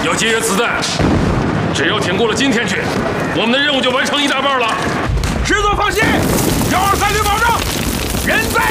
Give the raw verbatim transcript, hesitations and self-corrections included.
要节约子弹。只要挺过了今天去，我们的任务就完成一大半了。 师座放心，幺二三旅保证，人在